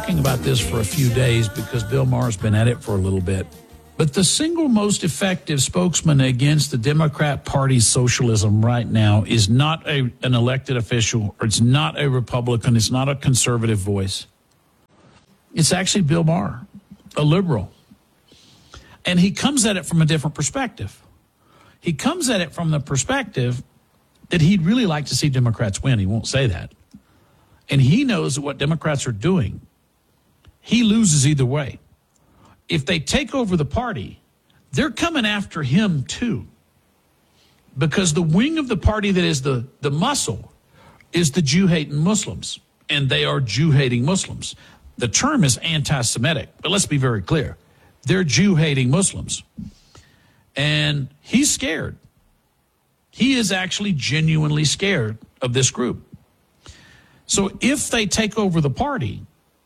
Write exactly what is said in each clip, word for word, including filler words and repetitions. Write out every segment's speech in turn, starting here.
talking about this for a few days because Bill Maher's been at it for a little bit. But the single most effective spokesman against the Democrat Party's socialism right now is not a, an elected official, or it's not a Republican, it's not a conservative voice. It's actually Bill Maher, a liberal. And he comes at it from a different perspective. He comes at it from the perspective that he'd really like to see Democrats win. He won't say that. And he knows that what Democrats are doing, he loses either way. If they take over the party, they're coming after him too. Because the wing of the party that is the, the muscle is the Jew-hating Muslims. And they are Jew-hating Muslims. The term is anti-Semitic, but let's be very clear. They're Jew-hating Muslims. And he's scared. He is actually genuinely scared of this group. So if they take over the party,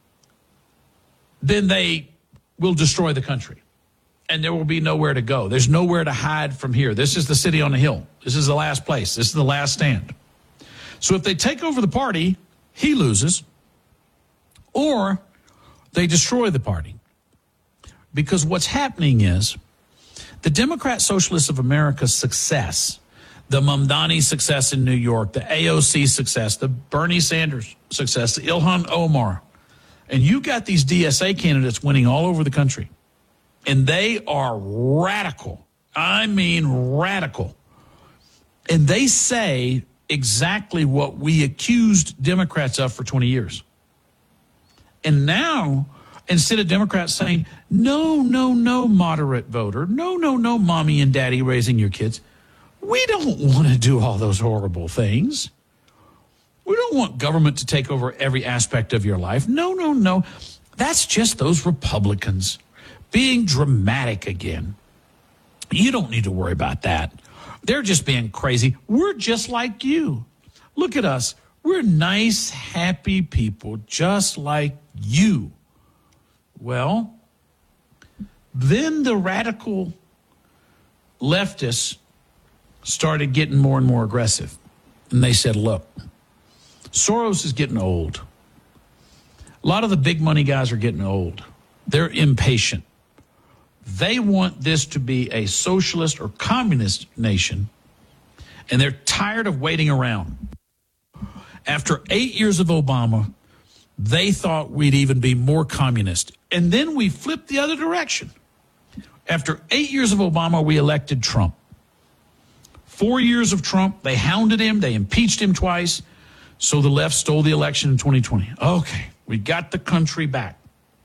then they will destroy the country. And there will be nowhere to go. There's nowhere to hide from here. This is the city on the hill. This is the last place. This is the last stand. So if they take over the party, he loses. Or they destroy the party. Because what's happening is the Democrat Socialists of America's success, the Mamdani success in New York, the A O C success, the Bernie Sanders success, the Ilhan Omar, and you got these D S A candidates winning all over the country. And they are radical. I mean radical. And they say exactly what we accused Democrats of for twenty years. And now, instead of Democrats saying, no, no, no, moderate voter, no, no, no, mommy and daddy raising your kids, we don't want to do all those horrible things. We don't want government to take over every aspect of your life. No, no, no. That's just those Republicans being dramatic again. You don't need to worry about that. They're just being crazy. We're just like you. Look at us. We're nice, happy people, just like you. Well, then the radical leftists started getting more and more aggressive. And they said, look, Soros is getting old. A lot of the big money guys are getting old. They're impatient. They want this to be a socialist or communist nation, and they're tired of waiting around. After eight years of Obama, they thought we'd even be more communist. And then we flipped the other direction. After eight years of Obama, we elected Trump. Four years of Trump, they hounded him, they impeached him twice, so the left stole the election in twenty twenty. Okay, we got the country back.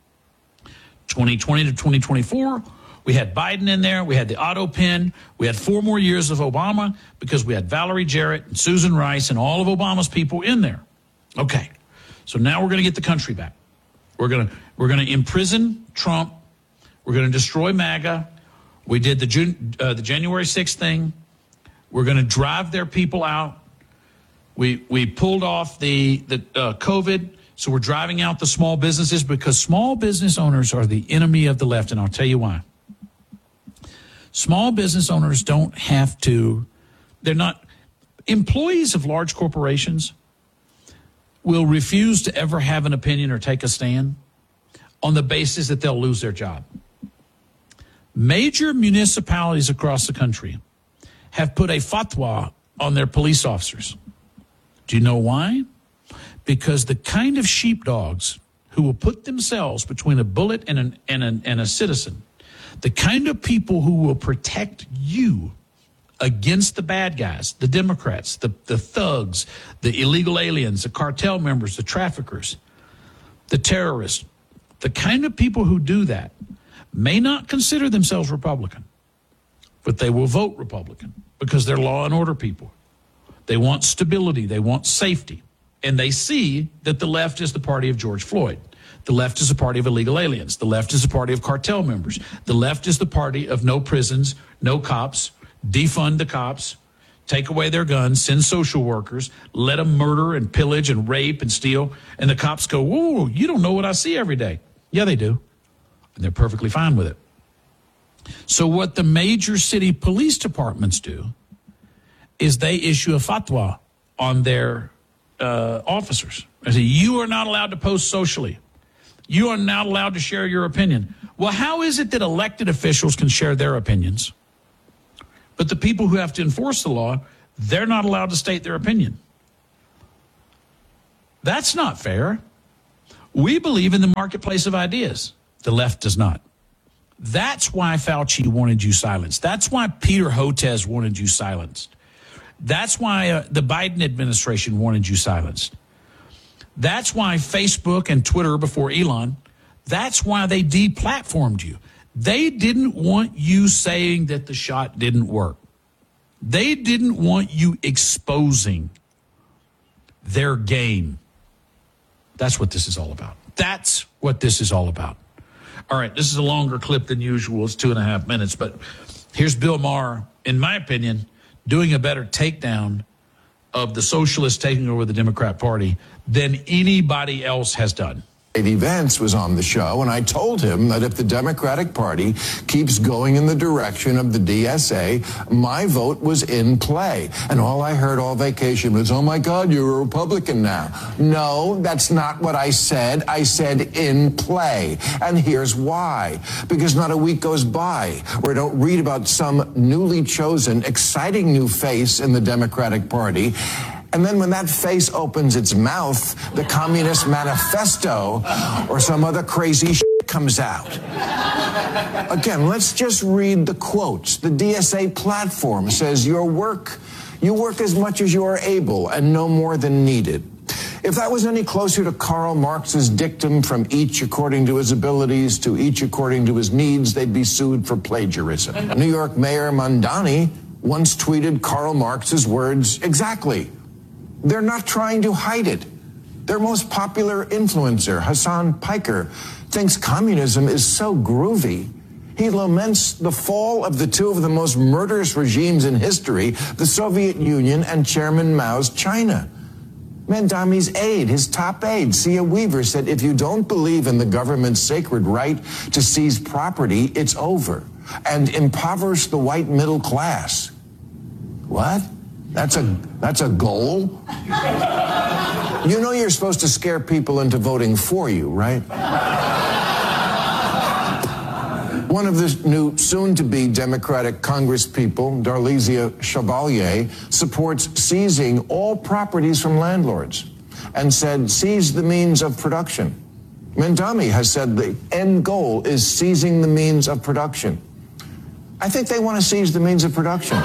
twenty twenty to twenty twenty-four, we had Biden in there, we had the auto pen, we had four more years of Obama because we had Valerie Jarrett and Susan Rice and all of Obama's people in there. Okay, so now we're going to get the country back. We're going to we're going to imprison Trump. We're going to destroy MAGA. We did the June, uh, the January sixth thing. We're going to drive their people out. We we pulled off the the uh, COVID, so we're driving out the small businesses because small business owners are the enemy of the left, and I'll tell you why. Small business owners don't have to, they're not, employees of large corporations will refuse to ever have an opinion or take a stand on the basis that they'll lose their job. Major municipalities across the country have put a fatwa on their police officers. Do you know why? Because the kind of sheepdogs who will put themselves between a bullet and, an, and, an, and a citizen, the kind of people who will protect you against the bad guys, the Democrats, the, the thugs, the illegal aliens, the cartel members, the traffickers, the terrorists, the kind of people who do that may not consider themselves Republican, but they will vote Republican because they're law and order people. They want stability. They want safety. And they see that the left is the party of George Floyd. The left is the party of illegal aliens. The left is the party of cartel members. The left is the party of no prisons, no cops, defund the cops, take away their guns, send social workers, let them murder and pillage and rape and steal. And the cops go, whoa, you don't know what I see every day. Yeah, they do. And they're perfectly fine with it. So what the major city police departments do is they issue a fatwa on their uh, officers. They say, you are not allowed to post socially. You are not allowed to share your opinion. Well, how is it that elected officials can share their opinions, but the people who have to enforce the law, they're not allowed to state their opinion? That's not fair. We believe in the marketplace of ideas. The left does not. That's why Fauci wanted you silenced. That's why Peter Hotez wanted you silenced. That's why uh, the Biden administration wanted you silenced. That's why Facebook and Twitter before Elon, that's why they deplatformed you. They didn't want you saying that the shot didn't work. They didn't want you exposing their game. That's what this is all about. That's what this is all about. All right, this is a longer clip than usual. It's two and a half minutes, but here's Bill Maher, in my opinion, doing a better takedown of the socialists taking over the Democrat Party than anybody else has done. J D Vance was on the show, and I told him that if the Democratic Party keeps going in the direction of the D S A, my vote was in play. And all I heard all vacation was, oh, my God, you're a Republican now. No, that's not what I said. I said in play. And here's why. Because not a week goes by where I don't read about some newly chosen, exciting new face in the Democratic Party. And then when that face opens its mouth, the Communist Manifesto or some other crazy shit comes out. Again, let's just read the quotes. The D S A platform says your work, you work as much as you are able and no more than needed. If that was any closer to Karl Marx's dictum from each according to his abilities to each according to his needs, they'd be sued for plagiarism. New York Mayor Mamdani once tweeted Karl Marx's words exactly. They're not trying to hide it. Their most popular influencer, Hassan Piker, thinks communism is so groovy. He laments the fall of the two of the most murderous regimes in history, the Soviet Union and Chairman Mao's China. Mamdani's aide, his top aide, Sia Weaver, said, if you don't believe in the government's sacred right to seize property, it's over, and impoverish the white middle class. What? That's a that's a goal? You know you're supposed to scare people into voting for you, right? One of the new soon-to-be Democratic congresspeople, Darlisia Chevalier, supports seizing all properties from landlords and said, seize the means of production. Mamdani has said the end goal is seizing the means of production. I think they want to seize the means of production.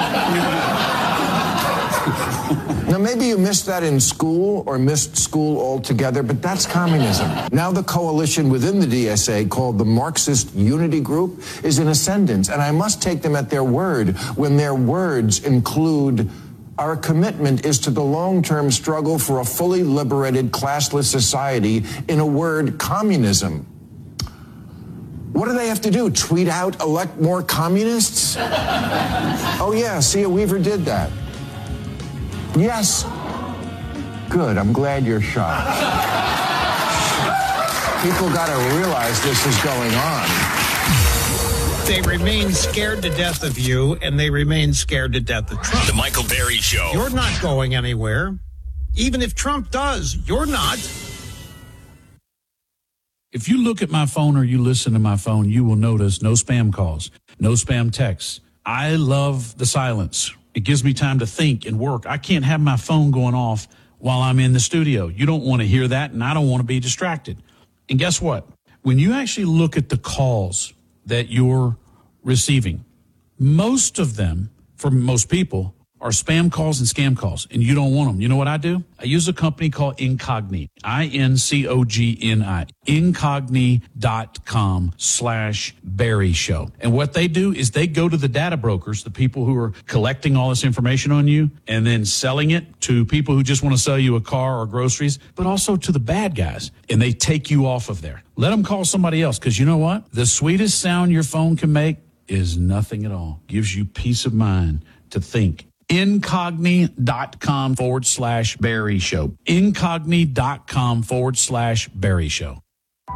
Now, maybe you missed that in school or missed school altogether, but that's communism. Now the coalition within the D S A, called the Marxist Unity Group, is in ascendance, and I must take them at their word when their words include, our commitment is to the long-term struggle for a fully liberated, classless society, in a word, communism. What do they have to do? Tweet out, elect more communists? Oh, yeah, Sia Weaver did that. Yes. Good. I'm glad you're shocked. People got to realize this is going on. They remain scared to death of you, and they remain scared to death of Trump. The Michael Berry Show. You're not going anywhere. Even if Trump does, you're not. If you look at my phone or you listen to my phone, you will notice no spam calls, no spam texts. I love the silence. It gives me time to think and work. I can't have my phone going off while I'm in the studio. You don't want to hear that, and I don't want to be distracted. And guess what? When you actually look at the calls that you're receiving, most of them, for most people, are spam calls and scam calls, and you don't want them. You know what I do? I use a company called Incogni, I N C O G N I, incogni.com slash Berry Show. And what they do is they go to the data brokers, the people who are collecting all this information on you, and then selling it to people who just want to sell you a car or groceries, but also to the bad guys, and they take you off of there. Let them call somebody else, because you know what? The sweetest sound your phone can make is nothing at all. Gives you peace of mind to think. Incogni.com forward slash Berry Show. Incogni.com forward slash Berry Show.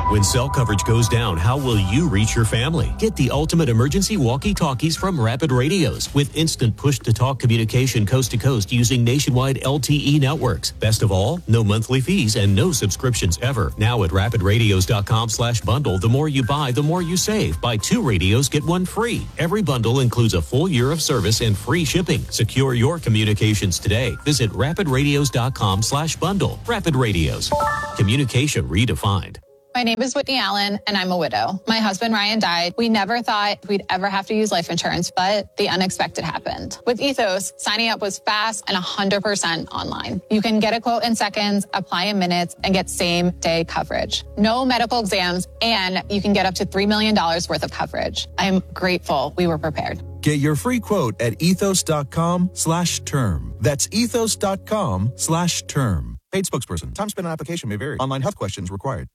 When cell coverage goes down, how will you reach your family? Get the ultimate emergency walkie-talkies from Rapid Radios with instant push-to-talk communication coast to coast using nationwide L T E networks. Best of all, no monthly fees and no subscriptions ever. Now at rapid radios dot com slash bundle, the more you buy, the more you save. Buy two radios, get one free. Every bundle includes a full year of service and free shipping. Secure your communications today. Visit rapid radios dot com slash bundle. Rapid Radios. Communication redefined. My name is Whitney Allen, and I'm a widow. My husband, Ryan, died. We never thought we'd ever have to use life insurance, but the unexpected happened. With Ethos, signing up was fast and one hundred percent online. You can get a quote in seconds, apply in minutes, and get same-day coverage. No medical exams, and you can get up to three million dollars worth of coverage. I'm grateful we were prepared. Get your free quote at ethos dot com slash term. That's ethos dot com slash term. Paid spokesperson. Time spent on application may vary. Online health questions required.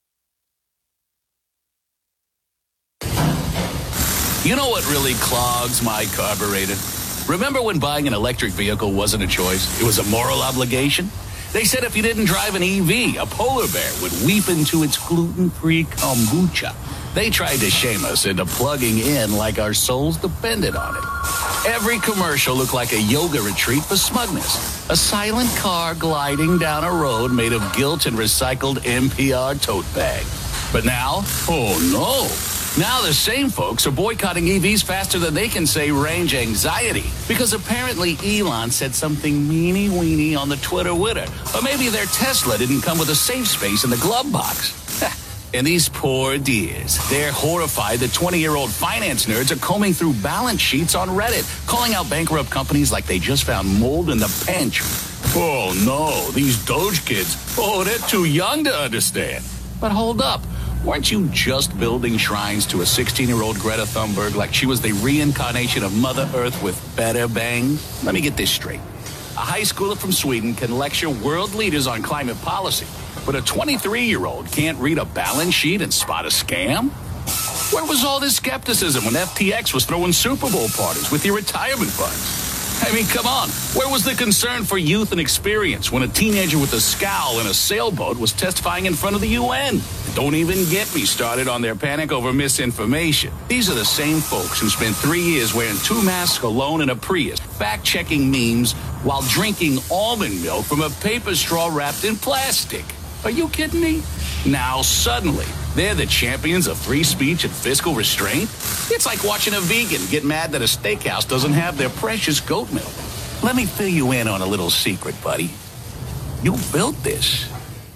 You know what really clogs my carburetor? Remember when buying an electric vehicle wasn't a choice? It was a moral obligation? They said if you didn't drive an E V, a polar bear would weep into its gluten-free kombucha. They tried to shame us into plugging in like our souls depended on it. Every commercial looked like a yoga retreat for smugness. A silent car gliding down a road made of guilt and recycled N P R tote bag. But now, oh no. Now the same folks are boycotting E Vs faster than they can say range anxiety because apparently Elon said something meany-weeny on the Twitter witter. Or maybe their Tesla didn't come with a safe space in the glove box. And these poor dears, they're horrified that twenty-year-old finance nerds are combing through balance sheets on Reddit, calling out bankrupt companies like they just found mold in the pantry. Oh no, these Doge kids, oh, they're too young to understand. But hold up. Weren't you just building shrines to a sixteen-year-old Greta Thunberg like she was the reincarnation of Mother Earth with better bangs? Let me get this straight. A high schooler from Sweden can lecture world leaders on climate policy, but a twenty-three-year-old can't read a balance sheet and spot a scam? Where was all this skepticism when F T X was throwing Super Bowl parties with your retirement funds? I mean, come on. Where was the concern for youth and experience when a teenager with a scowl in a sailboat was testifying in front of the U N? Don't even get me started on their panic over misinformation. These are the same folks who spent three years wearing two masks alone in a Prius, fact-checking memes while drinking almond milk from a paper straw wrapped in plastic. Are you kidding me? Now, suddenly, they're the champions of free speech and fiscal restraint? It's like watching a vegan get mad that a steakhouse doesn't have their precious goat milk. Let me fill you in on a little secret, buddy. You built this.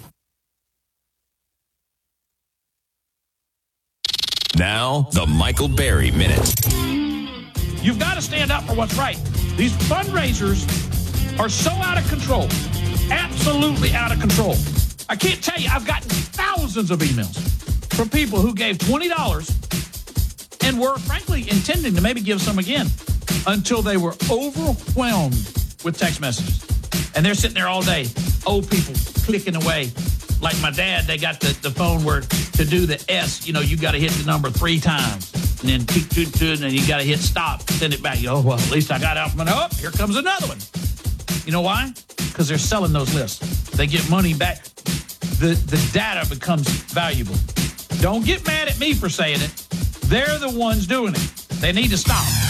Now, the Michael Berry Minute. You've got to stand up for what's right. These fundraisers are so out of control. Absolutely out of control. I can't tell you, I've gotten thousands of emails from people who gave twenty dollars and were, frankly, intending to maybe give some again until they were overwhelmed with text messages. And they're sitting there all day, old people clicking away. Like my dad, they got the, the phone where to do the S, you know, you got to hit the number three times. And then tick, tick, tick, and then you got to hit stop, send it back. You go, oh, well, at least I got out from it. Oh, here comes another one. You know why? Because they're selling those lists. They get money back. The, the data becomes valuable. Don't get mad at me for saying it. They're the ones doing it. They need to stop.